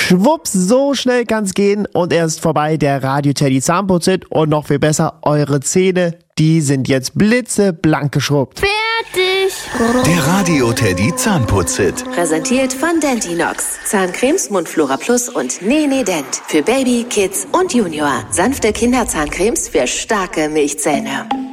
Schwupps, so schnell kann's gehen und er ist vorbei, der Radio Teddy Zahnputzhit. Und noch viel besser, eure Zähne, die sind jetzt blitzeblank geschrubbt. Fertig! Der Radio Teddy Zahnputzhit. Präsentiert von Dentinox. Zahncremes, Mundflora Plus und Nene Dent. Für Baby, Kids und Junior. Sanfte Kinderzahncremes für starke Milchzähne.